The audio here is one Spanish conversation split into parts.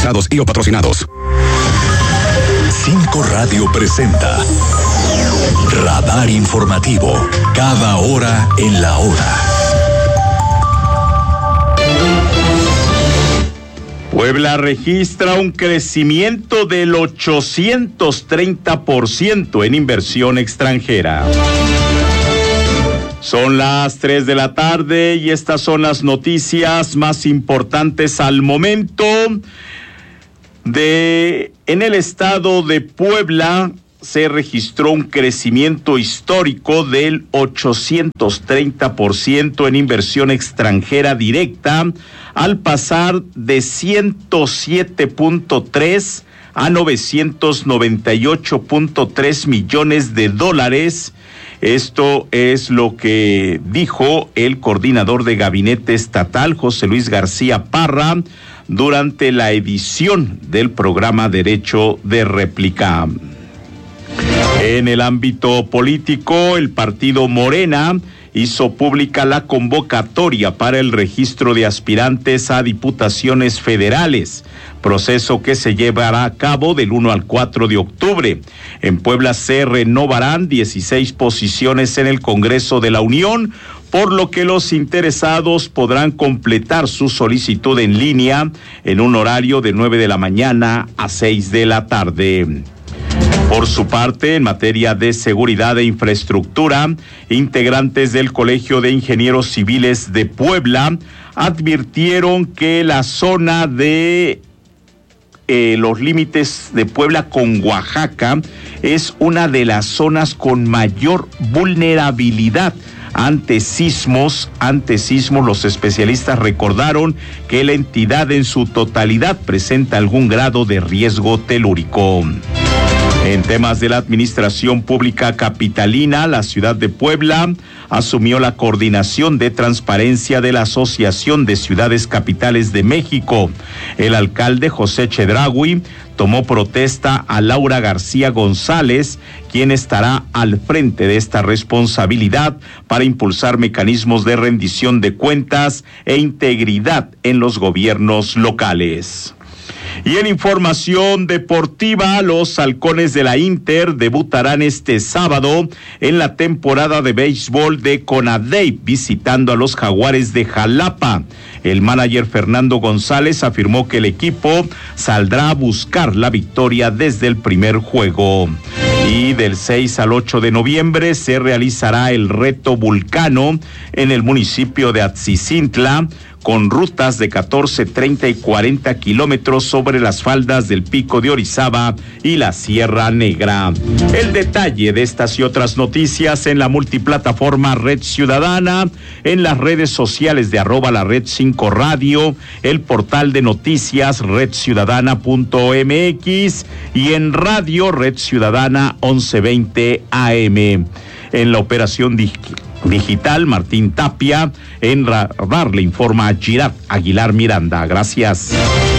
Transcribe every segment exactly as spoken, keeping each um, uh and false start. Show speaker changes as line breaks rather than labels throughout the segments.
autorizados y o patrocinados.
Cinco Radio presenta Radar Informativo, cada hora en la hora.
Puebla registra un crecimiento del ochocientos treinta por ciento en inversión extranjera. Son las tres de la tarde y estas son las noticias más importantes al momento. De, en el estado de Puebla se registró un crecimiento histórico del ochocientos treinta por ciento en inversión extranjera directa, al pasar de ciento siete punto tres a novecientos noventa y ocho punto tres millones de dólares. Esto es lo que dijo el coordinador de gabinete estatal, José Luis García Parra, durante la edición del programa Derecho de Réplica. En el ámbito político, el partido Morena hizo pública la convocatoria para el registro de aspirantes a diputaciones federales, proceso que se llevará a cabo del uno al cuatro de octubre. En Puebla se renovarán dieciséis posiciones en el Congreso de la Unión, por lo que los interesados podrán completar su solicitud en línea en un horario de nueve de la mañana a seis de la tarde. Por su parte, en materia de seguridad e infraestructura, integrantes del Colegio de Ingenieros Civiles de Puebla advirtieron que la zona de eh, los límites de Puebla con Oaxaca es una de las zonas con mayor vulnerabilidad ante sismos. Ante sismos, los especialistas recordaron que la entidad en su totalidad presenta algún grado de riesgo telúrico. En temas de la administración pública capitalina, la ciudad de Puebla asumió la coordinación de transparencia de la Asociación de Ciudades Capitales de México. El alcalde José Chedraui tomó protesta a Laura García González, quien estará al frente de esta responsabilidad para impulsar mecanismos de rendición de cuentas e integridad en los gobiernos locales. Y en información deportiva, los halcones de la Inter debutarán este sábado en la temporada de béisbol de CONADEIP, visitando a los Jaguares de Jalapa. El manager Fernando González afirmó que el equipo saldrá a buscar la victoria desde el primer juego. Y del seis al ocho de noviembre se realizará el reto Vulcano en el municipio de Atzicintla, con rutas de catorce, treinta y cuarenta kilómetros sobre las faldas del Pico de Orizaba y la Sierra Negra. El detalle de estas y otras noticias en la multiplataforma Red Ciudadana, en las redes sociales de arroba la Red cinco Radio, el portal de noticias red ciudadana punto m x y en radio Red Ciudadana once veinte A M. En la operación digital Digital, Martín Tapia. En Radar le informa a Girard Aguilar Miranda. Gracias.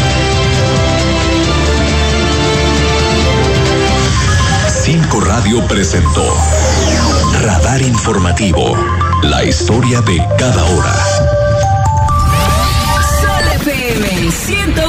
Cinco Radio presentó Radar Informativo, la historia de cada hora.
Sol F M ciento